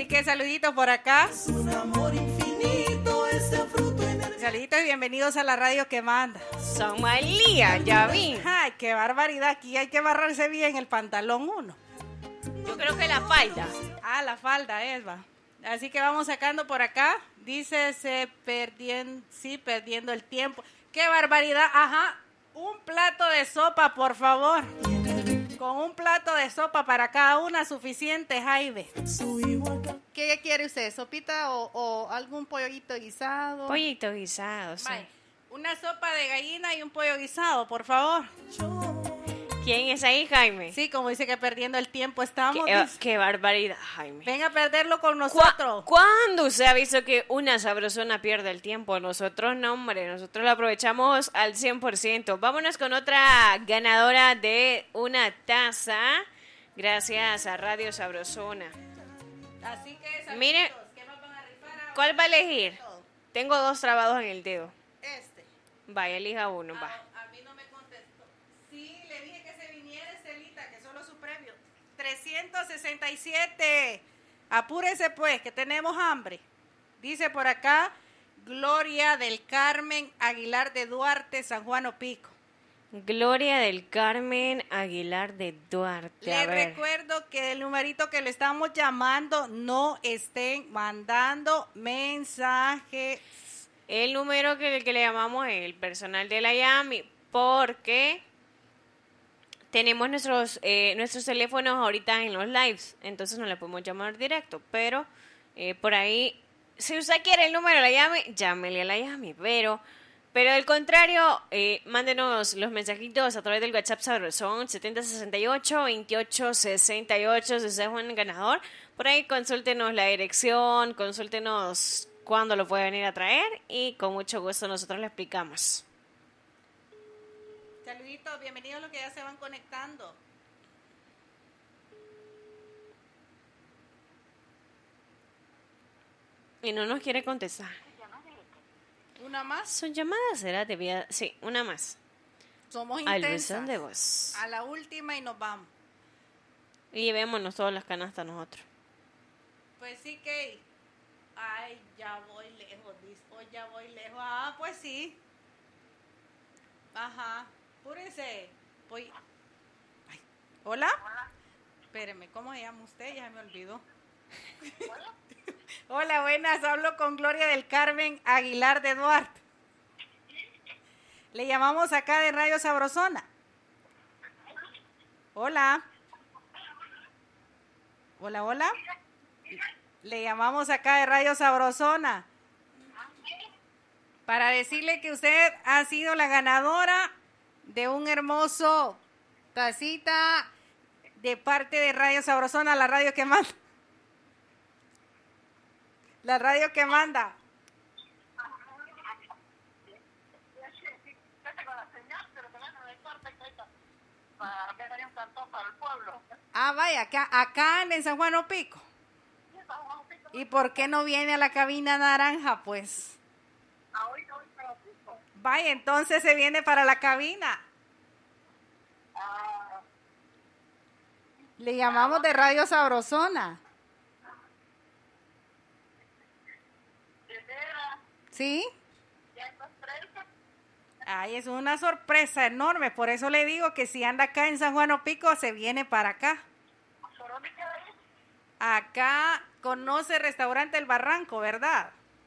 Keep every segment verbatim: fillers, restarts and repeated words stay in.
Así que saluditos por acá. Es un amor infinito, ese fruto energético. Saluditos y bienvenidos a la radio que manda. Somalía, ya vi. Ay, qué barbaridad. Aquí hay que barrarse bien el pantalón uno. Yo creo que la falda. Ah, la falda es, va. Así que vamos sacando por acá. Dice, se perdien, sí, perdiendo el tiempo. ¡Qué barbaridad! Ajá, un plato de sopa, por favor. Con un plato de sopa para cada una, suficiente, Jaime. ¿Qué quiere usted? ¿Sopita o, o algún pollito guisado? Pollito guisado, sí. Vale. Una sopa de gallina y un pollo guisado, por favor. ¿Quién es ahí, Jaime? Sí, como dice que perdiendo el tiempo estamos. Qué, qué barbaridad, Jaime. Ven a perderlo con nosotros. ¿Cu ¿Cuándo usted ha visto que una sabrosona pierde el tiempo? Nosotros no, hombre, nosotros lo aprovechamos al cien por ciento. Vámonos con otra ganadora de una taza, gracias a Radio Sabrosona. Así que, saluditos, mire, ¿qué nos van a rifar? ¿cuál va a elegir? Tengo dos trabados en el dedo. Este. Vaya, elija uno, va. A, a mí no me contestó. Sí, le dije que se viniera Estelita, que solo su premio. trescientos sesenta y siete. Apúrese pues, que tenemos hambre. Dice por acá, Gloria del Carmen Aguilar de Duarte, San Juan Opico. Gloria del Carmen Aguilar de Duarte. Le a ver. recuerdo que el numerito que le estamos llamando no estén mandando mensajes. El número que, que le llamamos es el personal de la Yami, porque tenemos nuestros eh, nuestros teléfonos ahorita en los lives, entonces no le podemos llamar directo, pero eh, por ahí, si usted quiere el número de la Yami, llámele a la Yami, pero pero al contrario, eh, mándenos los mensajitos a través del WhatsApp Sabrosón setenta sesenta y ocho veintiocho sesenta y ocho, si usted es un ganador, por ahí consúltenos la dirección, consúltenos cuándo lo puede venir a traer y con mucho gusto nosotros le explicamos. Saluditos, bienvenidos a los que ya se van conectando. Y no nos quiere contestar. ¿Una más? Su llamada será debida... Sí, una más. Somos Al intensas. buzón de voz. A la última y nos vamos. Y llevémonos todas las canastas nosotros. Pues sí que... Ay, ya voy lejos, dice. Hoy ya voy lejos. Ah, pues sí. Ajá. Apúrese. Voy... Ay. ¿Hola? Hola. Espéreme, ¿cómo se llama usted? Ya me olvidó. Hola. Hola, buenas. Hablo con Gloria del Carmen Aguilar de Duarte. Le llamamos acá de Radio Sabrosona. Hola. Hola, hola. Le llamamos acá de Radio Sabrosona para decirle que usted ha sido la ganadora de un hermoso tacita de parte de Radio Sabrosona, la radio que manda. La radio que manda. Ah, vaya, acá, acá en San Juan Opico. ¿Y por qué no viene a la cabina naranja, pues? Vaya, entonces se viene para la cabina. Le llamamos de Radio Sabrosona. ¿Sí? Ay, es una sorpresa enorme, por eso le digo que si anda acá en San Juan Opico, se viene para acá. Acá conoce el restaurante El Barranco, ¿verdad?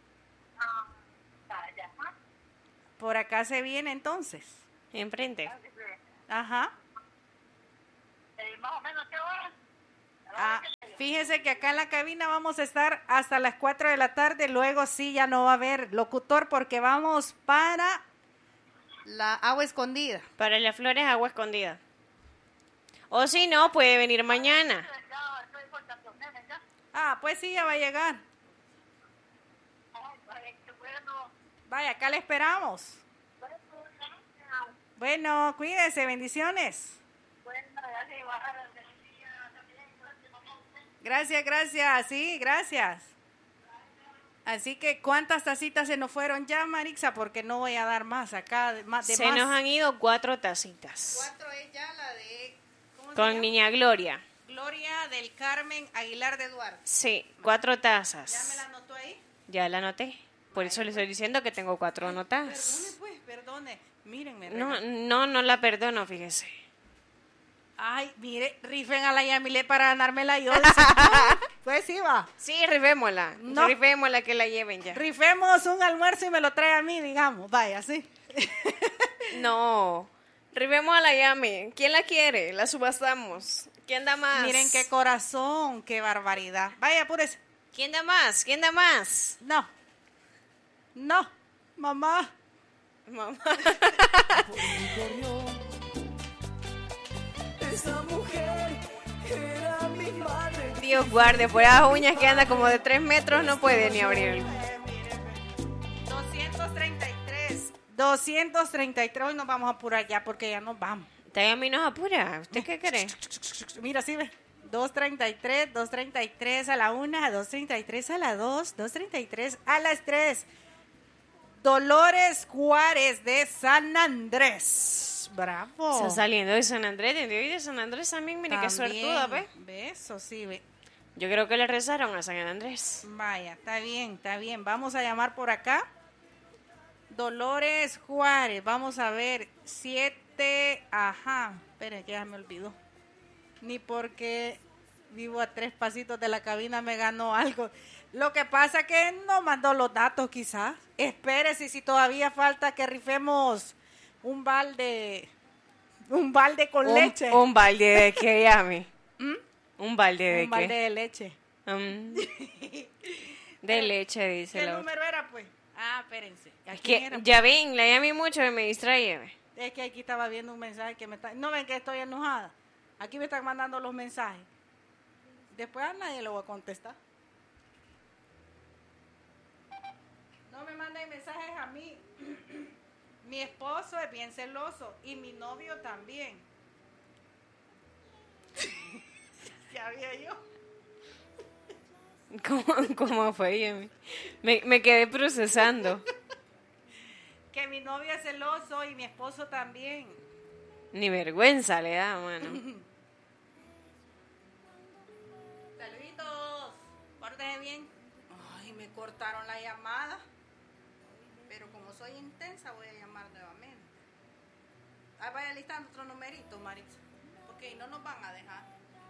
Por acá se viene entonces. Enfrente. Ajá. ¿Más o menos qué hora? Ah, fíjese que acá en la cabina vamos a estar hasta las cuatro de la tarde, luego sí ya no va a haber locutor porque vamos para la Agua Escondida. Para las Flores, Agua Escondida. O si no, puede venir mañana. Ah, pues sí, ya va a llegar. Vaya, acá le esperamos. Bueno, cuídese, bendiciones. Gracias, gracias, sí, gracias. Así que, ¿cuántas tacitas se nos fueron ya, Marixa? Porque no voy a dar más acá. De más, de se más. nos han ido cuatro tacitas. Cuatro es ya la de... ¿cómo se Con llama? Niña Gloria. Gloria del Carmen Aguilar de Duarte. Sí, cuatro tazas. ¿Ya me la anotó ahí? Ya la anoté. Por eso le estoy diciendo que tengo cuatro Perdone, anotadas. pues, perdone. Mírenme. No, no, no la perdono, fíjese. Ay, mire, rifen a la Yamile para ganármela yo. Pues sí, va. Sí, rifémosla. No. Rifémosla, que la lleven ya. Rifemos un almuerzo y me lo trae a mí, digamos. Vaya, sí. No. Rifemos a la Yami. ¿Quién la quiere? La subastamos. ¿Quién da más? Miren qué corazón, qué barbaridad. Vaya, apúrese. ¿Quién da más? ¿Quién da más? No. No, mamá. Mamá. Esa mujer era mi madre. Dios guarde, por esas uñas que anda como de tres metros no puede ni abrir. doscientos treinta y tres. doscientos treinta y tres. Hoy nos vamos a apurar ya porque ya nos vamos. Usted a mí nos apura. ¿Usted qué cree? Mira, sí ve. doscientos treinta y tres, doscientos treinta y tres a la una, doscientos treinta y tres a la dos, doscientos treinta y tres a las tres. Dolores Juárez de San Andrés. Bravo. Está saliendo de San Andrés, de hoy de San Andrés también, mire qué También. suertuda, ¿ve? Ve, eso sí, ve. Yo creo que le rezaron a San Andrés. Vaya, está bien, está bien. Vamos a llamar por acá. Dolores Juárez, vamos a ver. Siete, ajá. Esperen, que ya me olvidó. Ni porque vivo a tres pasitos de la cabina me ganó algo. Lo que pasa es que no mandó los datos quizás. Espérese, si todavía falta que rifemos un balde, un balde con Un- leche. Un, balde de qué, Yami. Un balde de Un balde qué. de leche. Mm. De leche, dice ¿Qué la otra. número era, pues? Ah, espérense. ¿A Es quién que era? ya ven, la Yami mucho y me distrae. ¿ve? Es que aquí estaba viendo un mensaje que me está... No ven que estoy enojada. Aquí me están mandando los mensajes. Después a nadie le voy a contestar. No me manden mensajes a mí. Mi esposo es bien celoso y mi novio también. Ya había yo. ¿Cómo, cómo fue, Yami? Me, me quedé procesando. Que mi novio es celoso y mi esposo también. Ni vergüenza le da, mano. Saluditos. Pórtese bien. Ay, me cortaron la llamada. Pero como soy intensa, voy a llamar nuevamente. Ahí vaya listando otro numerito, Maritza. Porque ahí no nos van a dejar.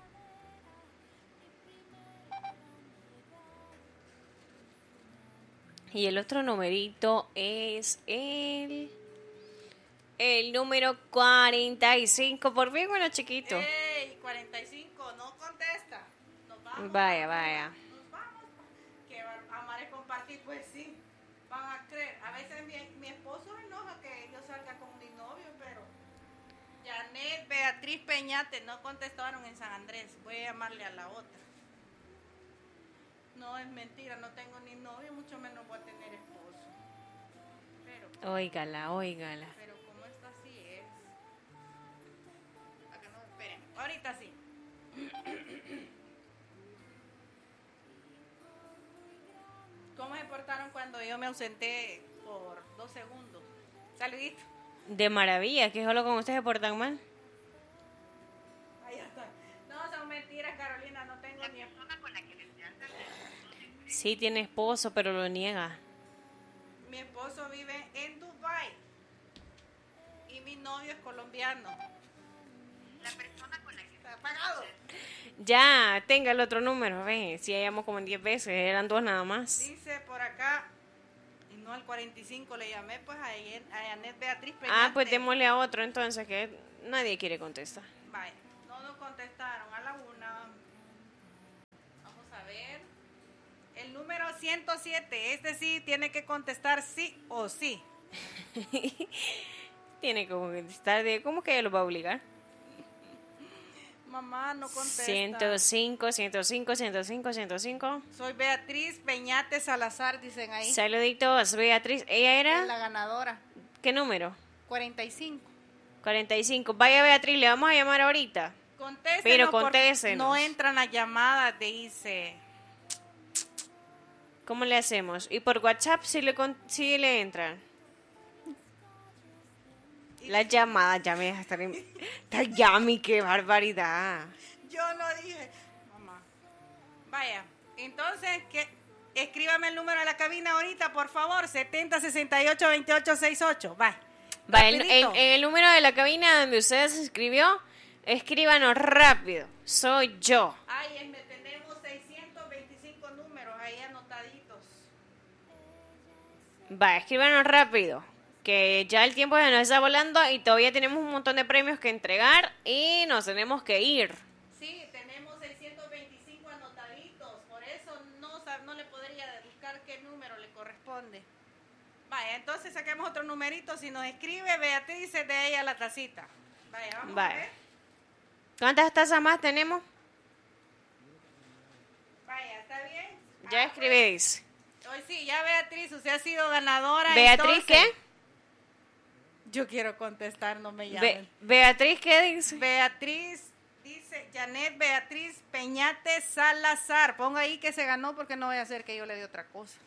Y el otro numerito es el... El número cuarenta y cinco. Por fin, bueno, chiquito. ¡Ey! cuarenta y cinco, no contesta. Nos vamos. Vaya, vaya. Nos vamos. Que amar es compartir, pues sí. Van a creer. A veces mi, mi esposo se enoja que yo salga con mi novio, pero Janet, Beatriz Peñate no contestaron en San Andrés. Voy a llamarle a la otra. No, es mentira, no tengo ni novio, mucho menos voy a tener esposo. Pero, Óigala, óigala. pero como esta sí es. Para que no esperen. Ahorita sí. ¿Cómo se portaron cuando yo me ausenté por dos segundos? Saludito. De maravilla, que solo con ustedes se portan mal. Ahí está. No, son mentiras, Carolina, no tengo ni esposo. Sí tiene esposo, pero lo niega. Mi esposo vive en Dubai y mi novio es colombiano. La persona con la que está pagado. Ya, tenga el otro número, ve. Si ya llamó como diez veces, eran dos nada más. Dice por acá, y no al cuarenta y cinco le llamé, pues a, Yen- a Janet Beatriz Ah, Peñate. pues démosle a otro entonces, que nadie quiere contestar. Vaya, no nos contestaron a la una. Vamos a ver. El número ciento siete, este sí tiene que contestar sí o sí. Tiene que contestar de... ¿Cómo que ella lo va a obligar? Mamá no contesta. ciento cinco, ciento cinco, ciento cinco, ciento cinco. Soy Beatriz Peñate Salazar, dicen ahí. Saluditos, Beatriz. ¿Ella Es era? la ganadora. ¿Qué número? cuarenta y cinco. cuarenta y cinco. Vaya, Beatriz, le vamos a llamar ahorita. Contéstenos, Pero porque contéstenos. no entran las llamadas, dice. ¿Cómo le hacemos? Y por WhatsApp sí le, con- sí le entran. Las llamadas, ya me deja estar en... Está Yami, qué barbaridad. Yo no dije. Mamá. Vaya, entonces, que escríbame el número de la cabina ahorita, por favor. setenta sesenta y ocho veintiocho sesenta y ocho. Va. Va, el, Rapidito. el- el número de la cabina donde usted se inscribió, escríbanos rápido. Soy yo. Ay, es- me tenemos seiscientos veinticinco números ahí anotaditos. Va, escríbanos rápido. Que ya el tiempo se nos está volando y todavía tenemos un montón de premios que entregar y nos tenemos que ir. Sí, tenemos seiscientos veinticinco anotaditos. Por eso no, sab- no le podría buscar qué número le corresponde. Vaya, entonces saquemos otro numerito. Si nos escribe Beatriz, es de ella la tacita. Vaya, vamos Vaya. a ver. ¿Cuántas tazas más tenemos? Vaya, ¿está bien? Ya Ah, escribí, dice. Hoy sí, ya Beatriz, usted ha sido ganadora. ¿Beatriz entonces- qué? Yo quiero contestar, no me Be- llamen. ¿Beatriz qué dice? Beatriz, dice Janet Beatriz Peñate Salazar. Ponga ahí que se ganó porque no voy a hacer que yo le dé otra cosa.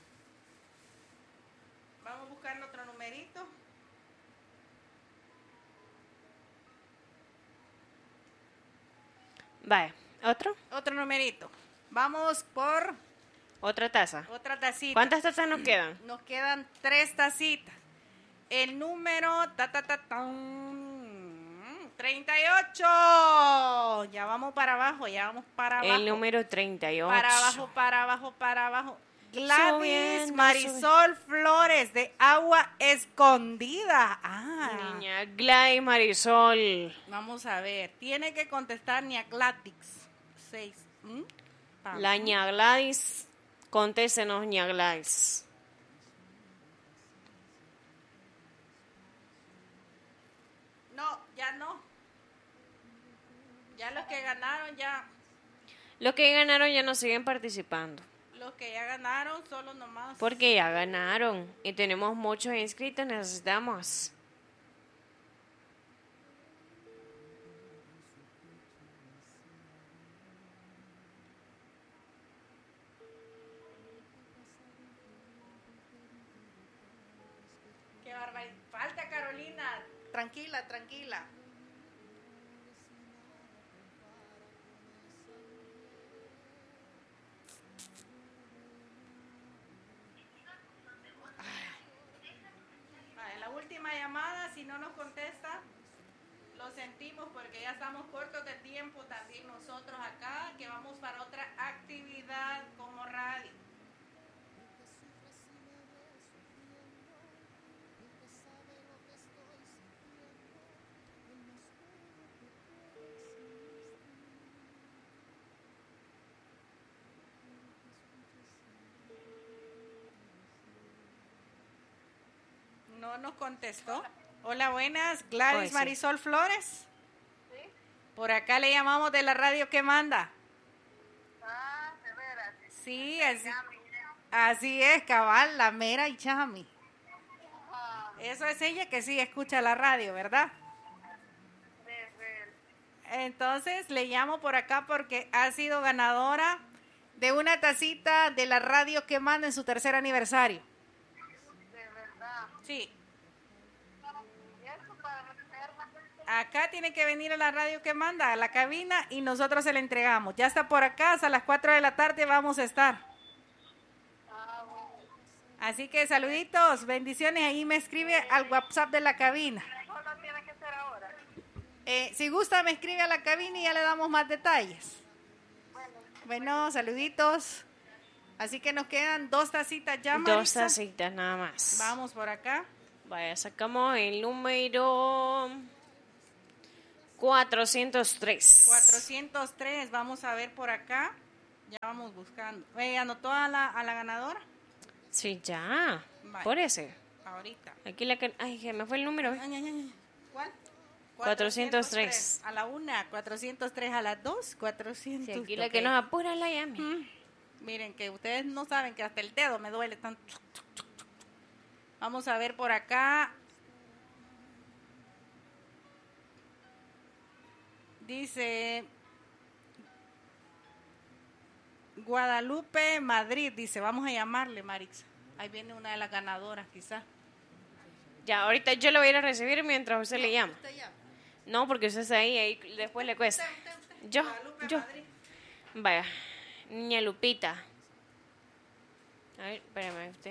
Vamos buscando otro numerito. Vaya, ¿otro? Otro numerito. Vamos por Otra taza. otra tacita. ¿Cuántas tazas nos quedan? Nos quedan tres tacitas. El número ta, ta, ta, tan, treinta y ocho. Ya vamos para abajo, ya vamos para abajo. El número treinta y ocho. Para abajo, para abajo, para abajo. Gladys Subiendo, Marisol Flores de Agua Escondida. Ah, Niña Gladys Marisol. vamos a ver. Tiene que contestar Niaclatix. Seis. ¿Mm? Vamos. La ña Gladys. Contéstenos, ña Gladys. No, ya no. Ya los que ganaron, ya. Los que ganaron ya no siguen participando. Los que ya ganaron, solo nomás. Porque ya ganaron. Y tenemos muchos inscritos, necesitamos. Qué barbaridad. Falta Carolina. Tranquila, tranquila. Vale, la última llamada, si no nos contesta, lo sentimos porque ya estamos cortos de tiempo también nosotros acá, que vamos para otra actividad como radio. No nos contestó. Hola, buenas. Gladys Hoy sí. Marisol Flores. Por acá le llamamos de la radio que manda. Ah, de veras. Sí, así, así es, cabal, la mera y chami. Eso es ella que sí escucha la radio, ¿verdad? De ver. Entonces le llamo por acá porque ha sido ganadora de una tacita de la radio que manda en su tercer aniversario. De verdad. Sí. ¿Y eso para recogerla? Acá tiene que venir a la radio que manda, a la cabina, y nosotros se la entregamos. Ya está por acá, hasta las cuatro de la tarde vamos a estar. Ah, bueno. Así que saluditos, bendiciones, ahí me escribe al WhatsApp de la cabina. Solo tiene que ser ahora. Eh, si gusta me escribe a la cabina y ya le damos más detalles. Bueno, saluditos. Así que nos quedan dos tacitas ya, Dos Marisa. tacitas nada más. Vamos por acá. Vaya, sacamos el número cuatrocientos tres. cuatrocientos tres, vamos a ver por acá. Ya vamos buscando. Eh, ¿Anotó a la, a la ganadora? Sí, ya. Vaya. Por ese. Ahorita. Aquí la que... Ay, que me fue el número. ¿eh? Ay, ay, ay. ¿Cuál? cuatrocientos tres. A la una, cuatrocientos tres a las dos, cuatrocientos. Sí, aquí la ok. que nos apura es la Yami. Mm. Miren que ustedes no saben que hasta el dedo me duele tanto. Vamos a ver por acá. Dice Guadalupe Madrid, dice, vamos a llamarle, Marix. Ahí viene una de las ganadoras, quizás. Ya, ahorita yo lo voy a ir a recibir mientras usted le llama. Usted llama. No, porque usted está ahí, ahí después le cuesta. Usted, usted, usted. Yo, Guadalupe yo. Madrid. Vaya, niña Lupita. A ver, espérame, estoy